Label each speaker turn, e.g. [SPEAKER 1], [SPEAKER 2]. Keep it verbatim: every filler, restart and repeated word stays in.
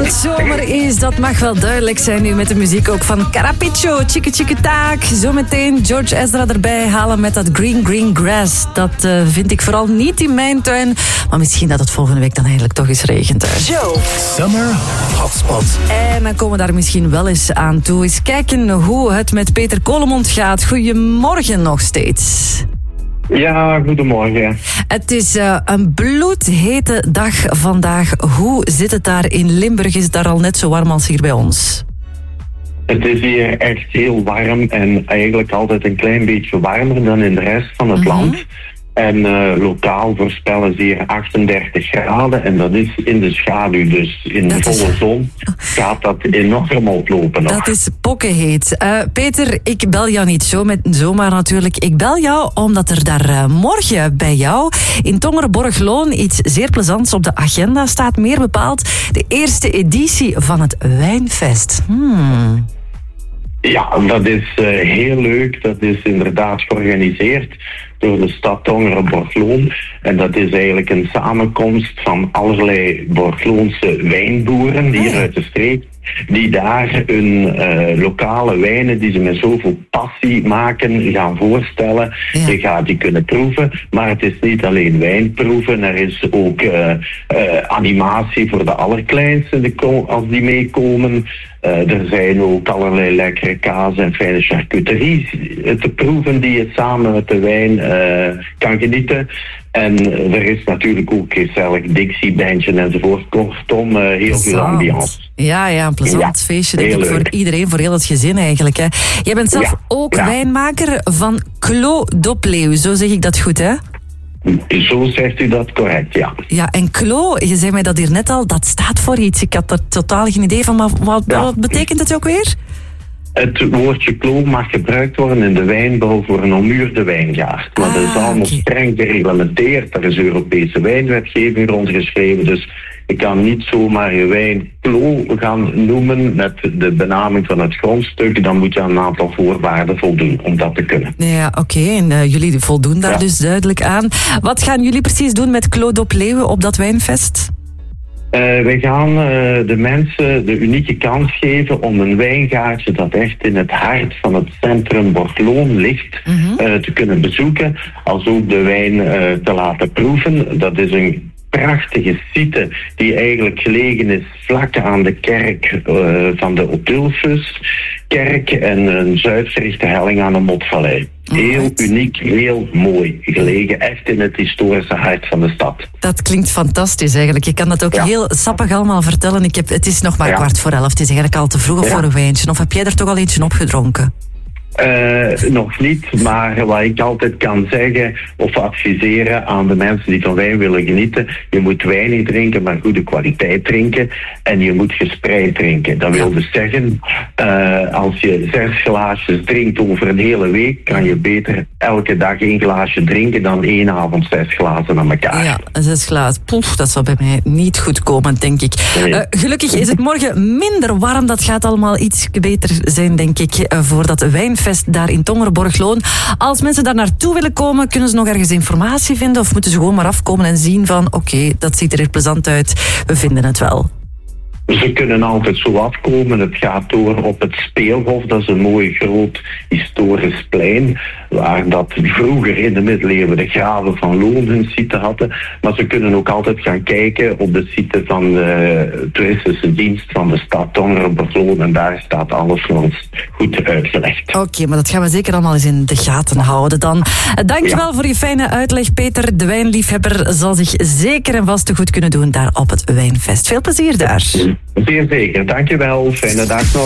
[SPEAKER 1] het zomer is, dat mag wel duidelijk zijn nu met de muziek ook van Carapiccio, Chique Chique Taak. Zometeen George Ezra erbij halen met dat Green Green Grass. Dat uh, vind ik vooral niet in mijn tuin. Maar misschien dat het volgende week dan eigenlijk toch eens regent. Hè.
[SPEAKER 2] Joe. Summer Hotspot.
[SPEAKER 1] En dan komen we daar misschien wel eens aan toe. Eens kijken hoe het met Peter Kolemond gaat. Goedemorgen nog steeds.
[SPEAKER 3] Ja, goedemorgen.
[SPEAKER 1] Het is uh, een bloedhete dag vandaag. Hoe zit het daar in Limburg? Is het daar al net zo warm als hier bij ons?
[SPEAKER 3] Het is hier echt heel warm en eigenlijk altijd een klein beetje warmer dan in de rest van het mm-hmm. land. En uh, lokaal voorspellen ze hier achtendertig graden en dat is in de schaduw. Dus in de volle is... zon gaat dat enorm oplopen nog.
[SPEAKER 1] Dat is pokkenheet. Uh, Peter, ik bel jou niet zo met, zomaar natuurlijk. Ik bel jou omdat er daar uh, morgen bij jou in Tongeren-Borgloon iets zeer plezants op de agenda staat. Meer bepaald de eerste editie van het Wijnfest. Hmm.
[SPEAKER 3] Ja, dat is uh, heel leuk. Dat is inderdaad georganiseerd door de stad Tongeren-Borgloon. En dat is eigenlijk een samenkomst van allerlei Borgloonse wijnboeren hier uit de streek, die daar hun uh, lokale wijnen die ze met zoveel passie maken gaan voorstellen. Ja. Je gaat die kunnen proeven, maar het is niet alleen wijnproeven. Er is ook uh, uh, animatie voor de allerkleinste als die meekomen. Uh, er zijn ook allerlei lekkere kaas en fijne charcuteries te proeven die je samen met de wijn uh, kan genieten. En er is natuurlijk ook gezellig Dixie-bandje enzovoort. Kortom, uh, heel plezant. Veel ambiance.
[SPEAKER 1] Ja, ja, een plezant ja, feestje denk ik voor iedereen, voor heel het gezin eigenlijk. Hè. Jij bent zelf ja, ook ja. wijnmaker van Clos d'Opleeuw, zo zeg ik dat goed, hè?
[SPEAKER 3] Zo zegt u dat correct, ja.
[SPEAKER 1] Ja, en Clos, je zei mij dat hier net al, dat staat voor iets. Ik had er totaal geen idee van, maar wat, ja. wat betekent het ook weer?
[SPEAKER 3] Het woordje Clos mag gebruikt worden in de wijnbouw voor een ommuurde wijngaard. Maar ah, dat is allemaal okay. streng gereglementeerd. Er is Europese wijnwetgeving rondgeschreven, dus je kan niet zomaar je wijn Clos gaan noemen met de benaming van het grondstuk. Dan moet je aan een aantal voorwaarden voldoen om dat te kunnen.
[SPEAKER 1] Ja, oké. Okay. En uh, jullie voldoen daar ja. dus duidelijk aan. Wat gaan jullie precies doen met Clos d'Opleeuw op dat wijnfest?
[SPEAKER 3] Uh, wij gaan uh, de mensen de unieke kans geven om een wijngaardje dat echt in het hart van het centrum Borgloon ligt, mm-hmm. uh, te kunnen bezoeken. Als ook de wijn uh, te laten proeven. Dat is een prachtige site die eigenlijk gelegen is vlak aan de kerk uh, van de Otulfuskerk en een zuidgerichte helling aan de Motvallei. Heel uniek, heel mooi gelegen, echt in het historische hart van de stad.
[SPEAKER 1] Dat klinkt fantastisch eigenlijk. Je kan dat ook ja. heel sappig allemaal vertellen. Ik heb, het is nog maar ja. kwart voor elf, het is eigenlijk al te vroeg ja. voor een wijntje. Of heb jij er toch al eentje opgedronken?
[SPEAKER 3] Uh, nog niet, maar wat ik altijd kan zeggen of adviseren aan de mensen die van wijn willen genieten, je moet wijn niet drinken, maar goede kwaliteit drinken en je moet gespreid drinken. Dat wil dus zeggen, uh, als je zes glaasjes drinkt over een hele week, kan je beter elke dag één glaasje drinken dan één avond zes glazen aan elkaar.
[SPEAKER 1] Ja, zes glazen. Poef, dat zal bij mij niet goed komen, denk ik. Nee. Uh, gelukkig is het morgen minder warm, dat gaat allemaal iets beter zijn, denk ik, uh, voor dat wijn Fest daar in Tongeren-Borgloon. Als mensen daar naartoe willen komen, kunnen ze nog ergens informatie vinden of moeten ze gewoon maar afkomen en zien van oké, okay, dat ziet er hier plezant uit, we vinden het wel.
[SPEAKER 3] Ze kunnen altijd zo afkomen. Het gaat door op het Speelhof. Dat is een mooi groot historisch plein, waar dat vroeger in de middeleeuwen de graven van Loon hun site hadden. Maar ze kunnen ook altijd gaan kijken op de site van de toeristische dienst van de stad Tongeren-Borgloon. En daar staat alles voor ons goed uitgelegd.
[SPEAKER 1] Oké, okay, maar dat gaan we zeker allemaal eens in de gaten houden dan. Dankjewel ja. voor je fijne uitleg, Peter. De wijnliefhebber zal zich zeker en vast te goed kunnen doen daar op het Wijnfest. Veel plezier daar.
[SPEAKER 3] Zeer zeker. Dankjewel. Fijne dag nog.